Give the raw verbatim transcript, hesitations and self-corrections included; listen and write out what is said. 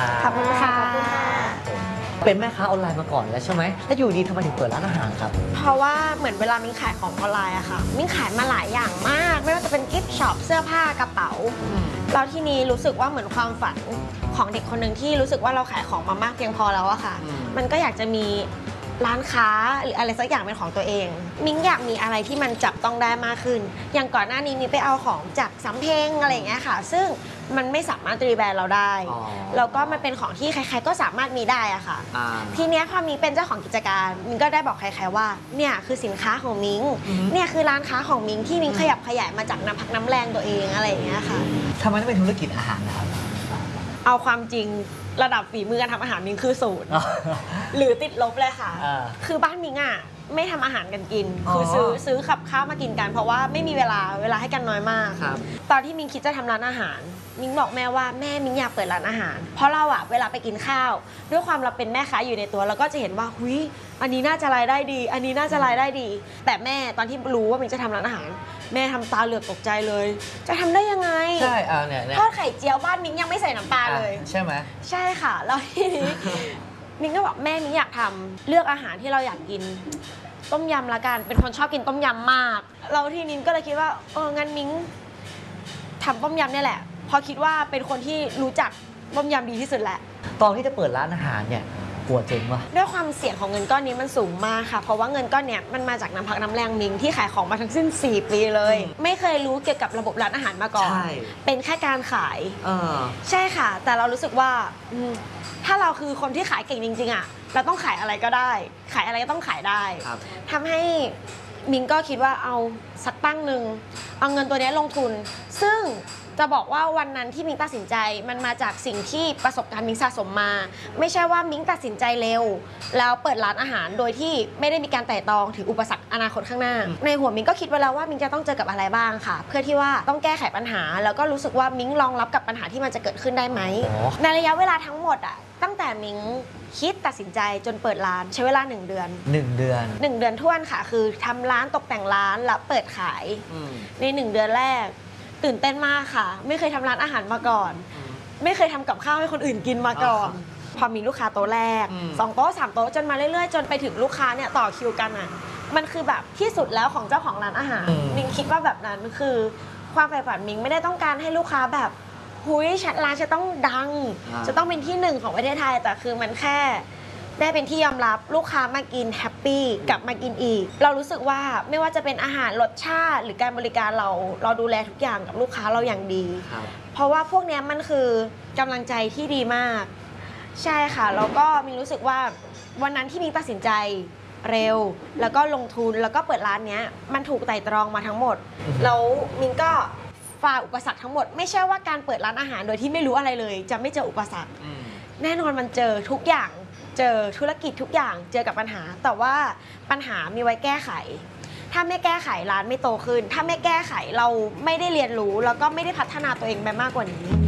ครับขอบคุณค่ะเป็นแม่ค้าออนไลน์มาก่อนแล้วใช่ไหมแล้วอยู่ดีทำไมถึงเปิดร้านอาหารครับเพราะว่าเหมือนเวลามิ้งขายของออนไลน์อะค่ะมิ้งขายมาหลายอย่างมากไม่ว่าจะเป็นกิฟต์ช็อปเสื้อผ้ากระเป๋าแล้วที่นี้รู้สึกว่าเหมือนความฝันของเด็กคนหนึ่งที่รู้สึกว่าเราขายของมามากเพียงพอแล้วอะค่ะมันก็อยากจะมีร้านค้าหรืออะไรสักอย่างเป็นของตัวเองมิ้งอยากมีอะไรที่มันจับต้องได้มากขึ้นอย่างก่อนหน้านี้มิ้งไปเอาของจากสำเพ็งอะไรอย่างเงี้ยค่ะซึ่งมันไม่สามารถรีแบรนด์เราได้แล้วก็มันเป็นของที่ใครๆก็สามารถมีได้อะค่ะทีเนี้ยพอมิ้งเป็นเจ้าของกิจการมิ้งก็ได้บอกใครๆว่าเนี่ยคือสินค้าของมิ้งเนี่ยคือร้านค้าของมิ้งที่มิ้งขยับขยายมาจากน้ำพักน้ำแรงตัวเองอะไรอย่างเงี้ยค่ะทำไมต้องเป็นธุรกิจอาหารนะครับเอาความจริงระดับฝีมือการทำอาหารมิ้งคือศูนย์หรือติดลบเลยค่ะคือบ้านมิ้งอ่ะไม่ทำอาหารกันกินคือซื้อซื้อขับข้าวมากินกันเพราะว่าไม่มีเวลาเวลาให้กันน้อยมากตอนที่มิ้งคิดจะทำร้านอาหารมิ้งบอกแม่ว่าแม่มิ้งอยากเปิดร้านอาหารเพราะเราอะเวลาไปกินข้าวด้วยความเราเป็นแม่ค้าอยู่ในตัวเราก็จะเห็นว่าหุยอันนี้น่าจะรายได้ดีอันนี้น่าจะรายได้ดีแต่แม่ตอนที่รู้ว่ามิ้งจะทำร้านอาหารแม่ทำตาเหลือกตกใจเลยจะทำได้ยังไงใช่อ่าเนี่ยทอดไข่เจียวบ้านมิ้งยังไม่ใส่น้ำปลาเลยใช่ไหมใช่ค่ะแล้วทีนี้มิ้งก็บอกแม่มิ้งอยากทำเลือกอาหารที่เราอยากกินต้มยำละกันเป็นคนชอบกินต้มยำมากเราทีนี้ก็เลยคิดว่าเอองั้นมิ้งทำต้มยำเนี่ยแหละพอคิดว่าเป็นคนที่รู้จักต้มยำดีที่สุดแหละตอนที่จะเปิดร้านอาหารเนี่ยกลัวเจ๊งปะด้วยความเสี่ยงของเงินก้อนนี้มันสูงมากค่ะเพราะว่าเงินก้อนเนี้ยมันมาจากน้ำพักน้ำแรงมิ้งที่ขายของมาทั้งสิ้นสี่ปีเลยไม่เคยรู้เกี่ยวกับระบบร้านอาหารมาก่อนเป็นแค่การขายใช่ค่ะแต่เรารู้สึกว่าถ้าเราคือคนที่ขายเก่งจริงๆอ่ะเราต้องขายอะไรก็ได้ขายอะไรก็ต้องขายได้ทำให้มิ้งก็คิดว่าเอาสักตั้งหนึ่งเอาเงินตัวนี้ลงทุนซึ่งจะบอกว่าวันนั้นที่มิ้งตัดสินใจมันมาจากสิ่งที่ประสบการณ์มิ้งสะสมมาไม่ใช่ว่ามิ้งตัดสินใจเร็วแล้วเปิดร้านอาหารโดยที่ไม่ได้มีการไต่ตรองถึงอุปสรรคอนาคตข้างหน้าในหัวมิ้งก็คิดไว้แล้วว่ามิ้งจะต้องเจอกับอะไรบ้างค่ะเพื่อที่ว่าต้องแก้ไขปัญหาแล้วก็รู้สึกว่ามิ้งรองรับกับปัญหาที่มันจะเกิดขึ้นได้ไหมในระยะเวลาทั้งหมดอ่ะตั้งแต่มิ้งคิดตัดสินใจจนเปิดร้านใช้เวลาหนึ่งเดือนหนึ่งเดือนหนึ่งเดือนท้วนค่ะคือทำร้านตกแต่งร้านแล้วเปิดขายในหนึ่งเดือนแรกตื่นเต้นมากค่ะไม่เคยทำร้านอาหารมาก่อนไม่เคยทำกับข้าวให้คนอื่นกินมาก่อนพอมีลูกค้าโต๊ะแรกสองโต๊ะสามโต๊ะจนมาเรื่อยๆจนไปถึงลูกค้าเนี่ยต่อคิวกันอ่ะมันคือแบบที่สุดแล้วของเจ้าของร้านอาหารมิงคิดว่าแบบนั้นคือความใฝ่ฝันมิงไม่ได้ต้องการให้ลูกค้าแบบหุยร้านจะต้องดังจะต้องเป็นที่หนึ่งของประเทศไทยแต่คือมันแค่ได้เป็นที่ยอมรับลูกค้ามากินแฮปปี้กลับมากินอีกเรารู้สึกว่าไม่ว่าจะเป็นอาหารรสชาติหรือการบริการเราเราดูแลทุกอย่างกับลูกค้าเราอย่างดีเพราะว่าพวกนี้มันคือกำลังใจที่ดีมากใช่ค่ะแล้วก็มินรู้สึกว่าวันนั้นที่มินตัดสินใจเร็วแล้วก็ลงทุนแล้วก็เปิดร้านเนี้ยมันถูกไต่ตรองมาทั้งหมดแล้วมินก็ฝ่าอุปสรรคทั้งหมดไม่ใช่ว่าการเปิดร้านอาหารโดยที่ไม่รู้อะไรเลยจะไม่เจออุปสรรคแน่นอนมันเจอทุกอย่างเจอธุรกิจทุกอย่างเจอกับปัญหาแต่ว่าปัญหามีไว้แก้ไขถ้าไม่แก้ไขร้านไม่โตขึ้นถ้าไม่แก้ไขเราไม่ได้เรียนรู้แล้วก็ไม่ได้พัฒนาตัวเองไปมากกว่านี้